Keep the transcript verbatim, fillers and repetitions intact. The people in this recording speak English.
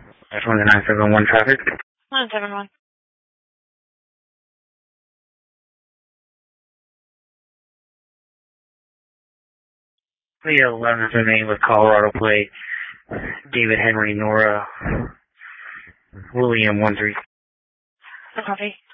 That's one nine seven one traffic. nine seven one. Leo eleven remain with Colorado plate. David Henry Nora William one three. Copy.